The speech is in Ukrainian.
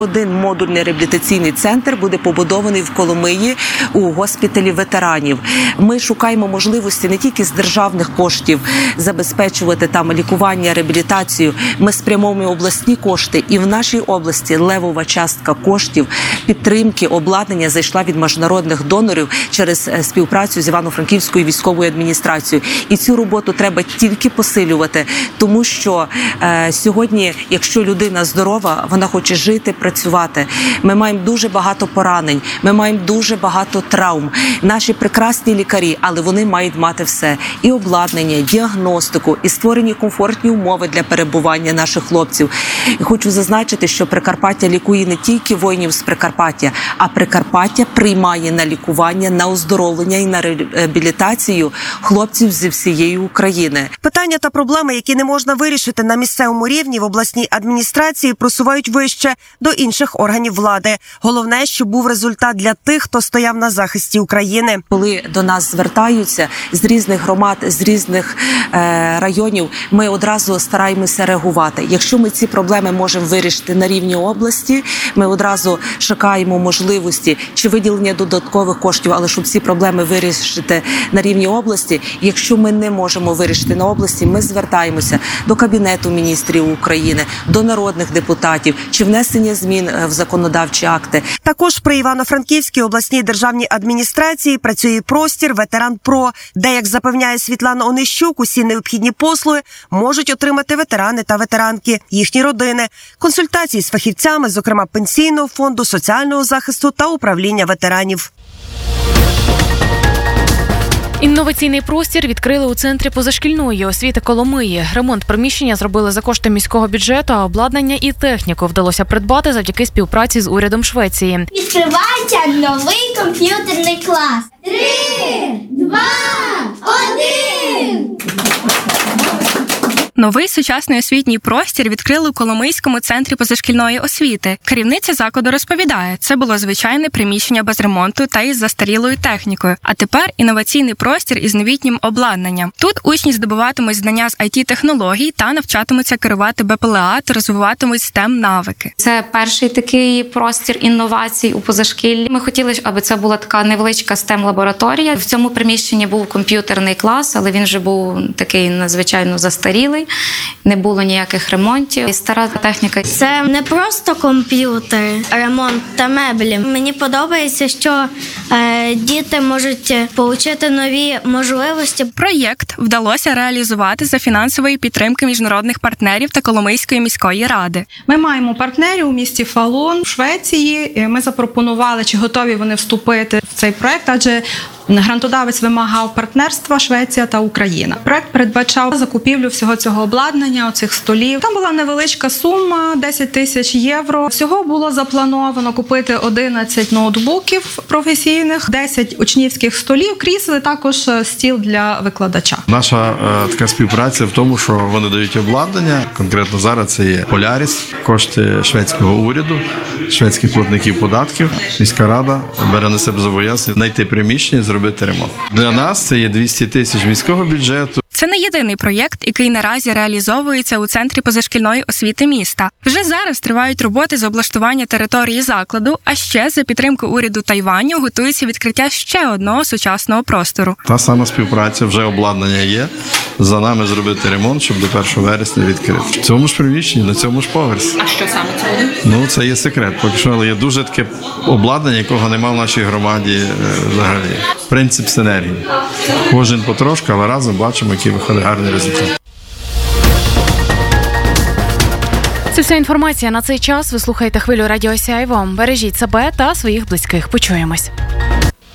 Один модульний реабілітаційний центр буде побудований в Коломиї у госпіталі ветеранів. Ми шукаємо можливості не тільки з державних коштів забезпечувати там лікування, реабілітацію. Ми спрямовуємо обласні кошти, і в нашій області левова частка коштів підтримки обладнання зайшла від міжнародних донорів через співпрацю з Івано-Франківською військовою адміністрацією. І цю роботу треба тільки посилювати, тому що сьогодні, якщо людина здорова, вона хоче жити, працювати. Ми маємо дуже багато поранень, ми маємо дуже багато травм. Наші прекрасні лікарі, але вони мають мати все. І обладнання, діагностику, і створені комфортні умови для перебування наших хлопців. І хочу зазначити, що Прикарпаття лікує не тільки воїнів з Прикарпаття, а Прикарпаття приймає на лікування, на оздоровлення і на реабілітацію хлопців зі всієї України. Питання та проблеми, які не можна вирішити на місцевому рівні, в обласній адміністрації просувають вище до інших органів влади. Головне, щоб був результат для тих, хто стояв на захисті України. Коли до нас звертаються з різних громад, з різних районів, ми одразу стараємося реагувати. Якщо ми ці проблеми можемо вирішити на рівні області, ми одразу шукаємо можливості чи виділення додаткових коштів, але щоб ці проблеми вирішити на рівні області. Якщо ми не можемо вирішити на області, ми звертаємося до Кабінету міністрів України, до народних депутатів, чи внесення змін в законодавчі акти. Також при Івано-Франківській обласній державній адміністрації працює простір «Ветеран-Про», де, як запевняє Світлана Онищук, усі необхідні послуги можуть отримати ветерани та ветеранки, їхні родини, консультації з фахівцями, зокрема Пенсійного фонду, соціального захисту та управління ветеранів. Інноваційний простір відкрили у центрі позашкільної освіти Коломиї. Ремонт приміщення зробили за кошти міського бюджету, а обладнання і техніку вдалося придбати завдяки співпраці з урядом Швеції. Відкривається новий комп'ютерний клас. 3, 2, 1! Новий сучасний освітній простір відкрили у Коломийському центрі позашкільної освіти. Керівниця закладу розповідає, це було звичайне приміщення без ремонту та із застарілою технікою. А тепер інноваційний простір із новітнім обладнанням. Тут учні здобуватимуть знання з IT-технологій та навчатимуться керувати БПЛА та розвиватимуть STEM-навики. Це перший такий простір інновацій у позашкіллі. Ми хотіли, аби це була така невеличка STEM-лабораторія. В цьому приміщенні був комп'ютерний клас, але він вже був такий надзвичайно застарілий. Не було ніяких ремонтів. І стара техніка. Це не просто комп'ютер, ремонт та меблі. Мені подобається, що діти можуть отримати нові можливості. Проєкт вдалося реалізувати за фінансової підтримки міжнародних партнерів та Коломийської міської ради. Ми маємо партнерів у місті Фалун, в Швеції. Ми запропонували, чи готові вони вступити в цей проєкт, адже грантодавець вимагав партнерства Швеція та Україна. Проект передбачав закупівлю всього цього обладнання, оцих столів. Там була невеличка сума, 10 тисяч євро. Всього було заплановано купити 11 ноутбуків професійних, 10 учнівських столів, крісел, також стіл для викладача. Наша така співпраця в тому, що вони дають обладнання. Конкретно зараз це є Поляріс, кошти шведського уряду, шведських платників податків. Міська рада бере на себе зобов'язання знайти приміщення, зробити ремонт. Для нас це є 200 тисяч міського бюджету. Це не єдиний проєкт, який наразі реалізовується у центрі позашкільної освіти міста. Вже зараз тривають роботи з облаштування території закладу, а ще за підтримки уряду Тайваню готується відкриття ще одного сучасного простору. Та сама співпраця, вже обладнання є. За нами зробити ремонт, щоб до 1 вересня відкрити. В цьому ж приміщенні, на цьому ж поверсі. А що саме це буде? Це є секрет. Поки що, але є дуже таке обладнання, якого немає в нашій громаді взагалі. Принцип синергії. Кожен потрошку, але разом бачимо, який виходить гарний результат. Це вся інформація на цей час. Ви слухаєте хвилю Радіо Сяйво. Бережіть себе та своїх близьких. Почуємось.